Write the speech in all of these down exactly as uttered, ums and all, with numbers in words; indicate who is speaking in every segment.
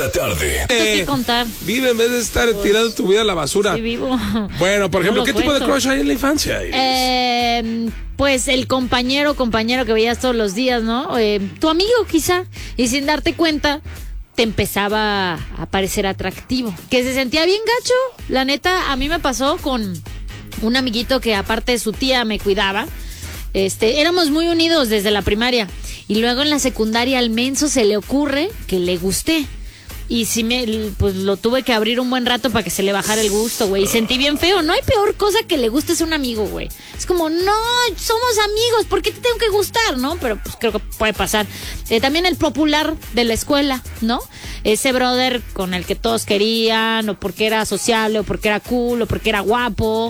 Speaker 1: la tarde.
Speaker 2: ¿Qué eh, contar?
Speaker 3: Vive en vez de estar pues, tirando tu vida a la basura.
Speaker 2: Sí, vivo.
Speaker 3: Bueno, por ejemplo, no ¿qué cuento. tipo de crush hay en la infancia?
Speaker 2: Eh, pues el compañero, compañero que veías todos los días, ¿no? Eh, tu amigo quizá, y sin darte cuenta te empezaba a parecer atractivo, que se sentía bien gacho. La neta, a mí me pasó con un amiguito que aparte de su tía me cuidaba. Este, éramos muy unidos desde la primaria y luego en la secundaria al menso se le ocurre que le gusté. Y sí me, pues lo tuve que abrir un buen rato para que se le bajara el gusto, güey. Y sentí bien feo. No hay peor cosa que le gustes a un amigo, güey. Es como, no, somos amigos, ¿por qué te tengo que gustar, no? Pero pues creo que puede pasar. Eh, también el popular de la escuela, ¿no? Ese brother con el que todos querían, o porque era sociable, o porque era cool, o porque era guapo.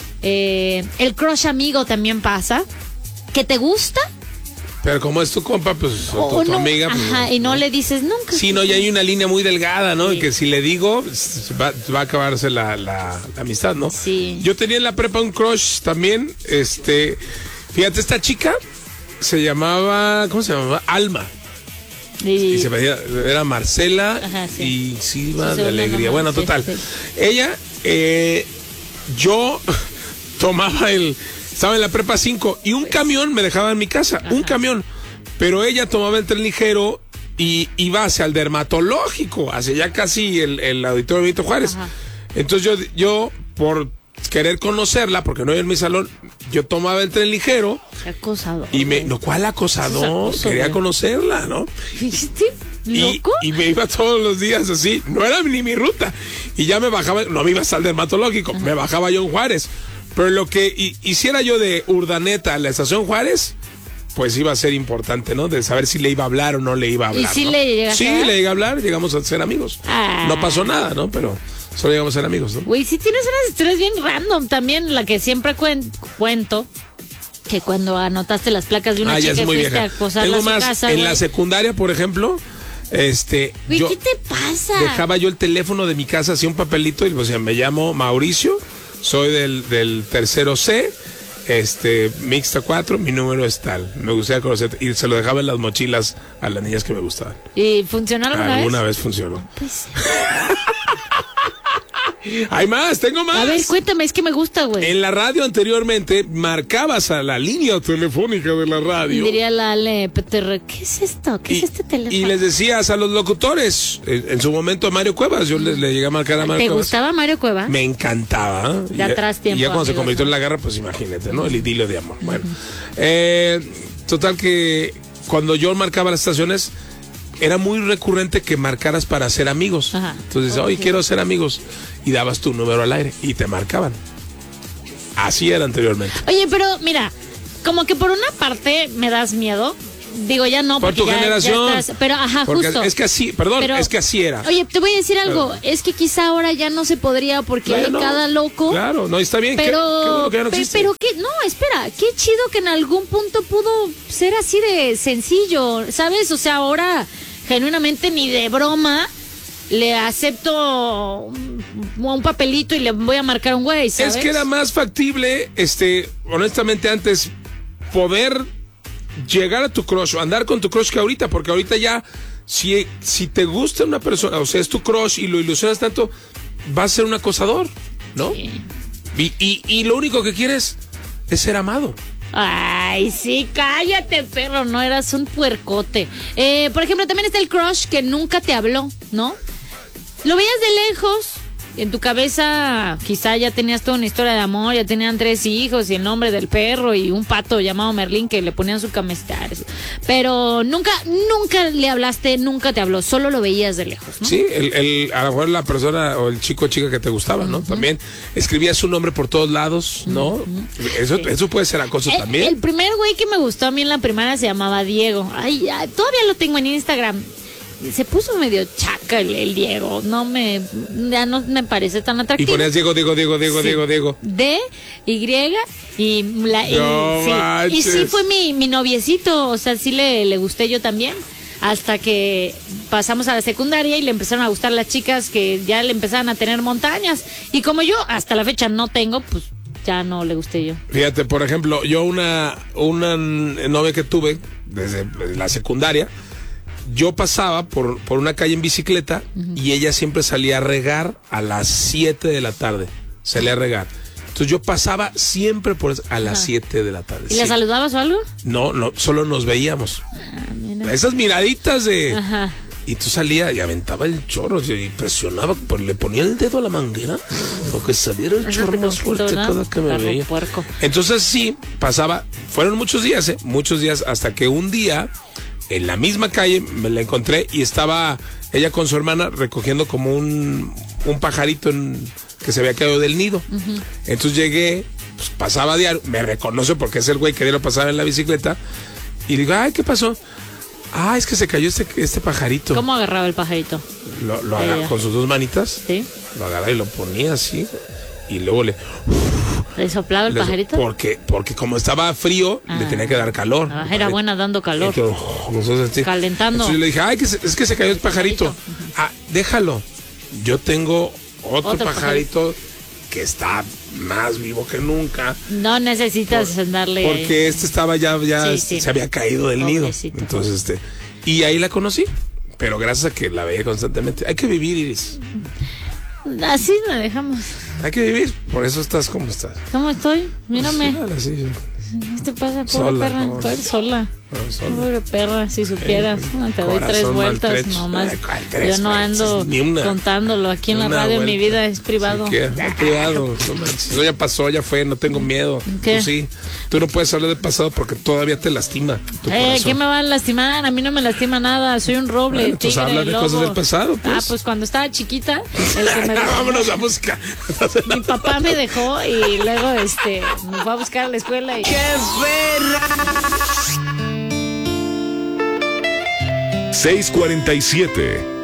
Speaker 2: Eh, el crush amigo también pasa. ¿Que te gusta?
Speaker 3: Pero como es tu compa, pues, o tu,
Speaker 2: o
Speaker 3: tu
Speaker 2: no,
Speaker 3: amiga. Pues,
Speaker 2: ajá, y no, no le dices nunca.
Speaker 3: Sí, no, y hay una línea muy delgada, ¿no? Sí. Que si le digo, va, va a acabarse la, la, la amistad, ¿no?
Speaker 2: Sí.
Speaker 3: Yo tenía en la prepa un crush también, este, fíjate, esta chica se llamaba, ¿cómo se llamaba? Alma. Y, y se pedía, era Marcela. Ajá, sí. Y Silva sí, de Alegría. No, bueno, sí, total. Sí. Ella, eh, yo tomaba el... Estaba en la prepa cinco y un camión me dejaba en mi casa, ajá, un camión. Pero ella tomaba el tren ligero y iba hacia el dermatológico, hacia ya casi el, el auditorio de Benito Juárez. Ajá. Entonces yo, yo, por querer conocerla, porque no iba en mi salón, yo tomaba el tren ligero.
Speaker 2: Acosador.
Speaker 3: Y me, no, ¿cuál acosador? Acoso, quería güey. conocerla, ¿no?
Speaker 2: ¿Viste? ¿Loco?
Speaker 3: Y, y me iba todos los días así, no era ni mi ruta. Y ya me bajaba, no me iba hasta el dermatológico, ajá, me bajaba yo en Juárez. Pero lo que y, hiciera yo de Urdaneta a la estación Juárez, pues iba a ser importante, ¿no? De saber si le iba a hablar o no le iba a hablar.
Speaker 2: ¿Y si
Speaker 3: ¿no?
Speaker 2: le llegaste?
Speaker 3: Sí, a le llegué a hablar, llegamos a ser amigos. Ah. No pasó nada, ¿no? Pero solo llegamos a ser amigos, ¿no?
Speaker 2: Güey, sí tienes unas historias bien random también, la que siempre cuen- cuento. Que cuando anotaste las placas de una
Speaker 3: ah,
Speaker 2: chica
Speaker 3: ya es muy
Speaker 2: fuiste
Speaker 3: vieja.
Speaker 2: a acosarla
Speaker 3: Tengo
Speaker 2: a su
Speaker 3: más,
Speaker 2: casa,
Speaker 3: en
Speaker 2: güey.
Speaker 3: la secundaria, por ejemplo, este...
Speaker 2: Güey,
Speaker 3: yo
Speaker 2: ¿qué te pasa?
Speaker 3: Dejaba yo el teléfono de mi casa, hacía un papelito, y pues ya me llamo Mauricio, soy del, del tercero C, este, mixta cuatro, mi número es tal. Me gustaría conocer, y se lo dejaba en las mochilas a las niñas que me gustaban.
Speaker 2: ¿Y funcionó alguna vez?
Speaker 3: Alguna vez funcionó.
Speaker 2: Pues...
Speaker 3: Hay más, tengo más.
Speaker 2: A ver, cuéntame, es que me gusta, güey.
Speaker 3: En la radio anteriormente marcabas a la línea telefónica de la radio.
Speaker 2: Diría la Ale P T R, ¿qué es esto? ¿Qué
Speaker 3: y,
Speaker 2: es este teléfono?
Speaker 3: Y les decías a los locutores, en, en su momento a Mario Cuevas, yo le, le llegué a marcar a Mario
Speaker 2: ¿Te
Speaker 3: Cuevas.
Speaker 2: ¿Te gustaba Mario Cuevas?
Speaker 3: Me encantaba.
Speaker 2: De y atrás tiempo.
Speaker 3: Y ya cuando se convirtió en la guerra, pues imagínate, ¿no? El idilio de amor. Bueno, eh, total que cuando yo marcaba las estaciones, era muy recurrente que marcaras para ser amigos. Ajá. Entonces, oye, okay, quiero ser amigos. Y dabas tu número al aire y te marcaban. Así era anteriormente.
Speaker 2: Oye, pero mira, como que por una parte me das miedo. Digo, ya no,
Speaker 3: por
Speaker 2: porque
Speaker 3: tu
Speaker 2: ya,
Speaker 3: generación.
Speaker 2: Ya estás, pero ajá,
Speaker 3: porque
Speaker 2: justo.
Speaker 3: Es que así, perdón, pero, es que así era.
Speaker 2: Oye, te voy a decir algo, pero, es que quizá ahora ya no se podría porque
Speaker 3: claro,
Speaker 2: hay
Speaker 3: no,
Speaker 2: cada loco.
Speaker 3: Claro, no, está bien.
Speaker 2: Pero,
Speaker 3: qué, qué bueno que ya no
Speaker 2: pe,
Speaker 3: existe.
Speaker 2: pero que, no, espera, qué chido que en algún punto pudo ser así de sencillo, ¿sabes? O sea, ahora genuinamente ni de broma le acepto un, un papelito y le voy a marcar un güey, ¿sabes?
Speaker 3: Es que era más factible, este, honestamente antes, poder llegar a tu crush o andar con tu crush que ahorita, porque ahorita ya, si, si te gusta una persona, o sea, es tu crush y lo ilusionas tanto, va a ser un acosador, ¿no? Sí. Y, y, y lo único que quieres es ser amado.
Speaker 2: Ay, sí, cállate, perro, no eras un puercote. Eh, por ejemplo, también está el crush que nunca te habló, ¿no? Lo veías de lejos, en tu cabeza quizá ya tenías toda una historia de amor, ya tenían tres hijos y el nombre del perro y un pato llamado Merlín que le ponían su camiseta. Pero nunca, nunca le hablaste, nunca te habló, solo lo veías de lejos, ¿no?
Speaker 3: Sí, el, el, a lo mejor la persona o el chico o chica que te gustaba, ¿no? Uh-huh. También escribías su nombre por todos lados, ¿no? Uh-huh. Eso, sí. Eso puede ser acoso
Speaker 2: el,
Speaker 3: también.
Speaker 2: El primer güey que me gustó a mí en la primaria se llamaba Diego. Ay, ay, todavía lo tengo en Instagram. Se puso medio chaca el, el Diego, no me, ya no me parece tan atractivo.
Speaker 3: Y ponías Diego, Diego, Diego, Diego, sí. Diego, Diego.
Speaker 2: D, Y, y la y,
Speaker 3: no
Speaker 2: sí. Y sí fue mi, mi noviecito, o sea, sí le, le gusté yo también. Hasta que pasamos a la secundaria y le empezaron a gustar las chicas que ya le empezaban a tener montañas. Y como yo hasta la fecha no tengo, pues ya no le gusté yo.
Speaker 3: Fíjate, por ejemplo, yo una, una novia que tuve desde la secundaria, yo pasaba por, por una calle en bicicleta uh-huh. y ella siempre salía a regar a las siete de la tarde. Salía a regar. Entonces yo pasaba siempre por eso, a las siete de la tarde.
Speaker 2: ¿Y sí. la saludabas o algo?
Speaker 3: No, no, solo nos veíamos. Ah, esas miraditas de... Ajá. Y tú salías y aventaba el chorro, y presionaba, le ponía el dedo a la manguera, para que saliera el chorro más fuerte cada que me veía. Puerco. Entonces sí, pasaba, fueron muchos días, ¿eh? Muchos días, hasta que un día, en la misma calle, me la encontré y estaba ella con su hermana recogiendo como un, un pajarito en, que se había caído del nido. Uh-huh. Entonces llegué, pues, pasaba a diario, me reconoce porque es el güey que lo pasaba en la bicicleta, y digo, ay, ¿qué pasó? Ah, es que se cayó este, este pajarito.
Speaker 2: ¿Cómo agarraba el pajarito?
Speaker 3: Lo, lo agarraba con sus dos manitas.
Speaker 2: Sí.
Speaker 3: Lo agarraba y lo ponía así. Y luego le...
Speaker 2: ¿Le soplaba el
Speaker 3: le,
Speaker 2: pajarito?
Speaker 3: Porque, porque como estaba frío, ah. le tenía que dar calor.
Speaker 2: Ah, era buena dando calor.
Speaker 3: Que, nosotros, sí.
Speaker 2: Calentando.
Speaker 3: Entonces yo le dije, ay, que se, es que se cayó el pajarito. Uh-huh. Ah, déjalo. Yo tengo otro, otro pajarito, pajarito que está más vivo que nunca.
Speaker 2: No necesitas por, andarle.
Speaker 3: Porque este estaba ya, ya sí, sí. se había caído del Pobrecito. nido. Entonces, este, y ahí la conocí. Pero gracias a que la veía constantemente. Hay que vivir, Iris.
Speaker 2: Así la dejamos.
Speaker 3: Hay que vivir. Por eso estás como estás.
Speaker 2: ¿Cómo estoy? Mírame.
Speaker 3: Pues, sí,
Speaker 2: ¿Qué te pasa, pobre
Speaker 3: sola,
Speaker 2: perra?
Speaker 3: no,
Speaker 2: Pobre sola.
Speaker 3: No, sola.
Speaker 2: Pobre perra, si supieras. Eh, no, te doy tres vueltas nomás. Ay, yo no ando contándolo. Aquí en la radio vuelta. Mi vida es privado.
Speaker 3: Sí, no, privado. Eso ya pasó, ya fue, no tengo miedo.
Speaker 2: ¿Qué?
Speaker 3: Tú sí. Tú no puedes hablar del pasado porque todavía te lastima. Tu
Speaker 2: eh, ¿Qué me va a lastimar? A mí no me lastima nada. Soy un roble. Bueno,
Speaker 3: entonces habla de cosas del pasado. Pues.
Speaker 2: Ah, pues cuando estaba chiquita. El que me dejó,
Speaker 3: vámonos a buscar.
Speaker 2: Mi papá me dejó y luego este me fue a buscar a la escuela y.
Speaker 1: ¡Qué perra!
Speaker 4: seis cuarenta y siete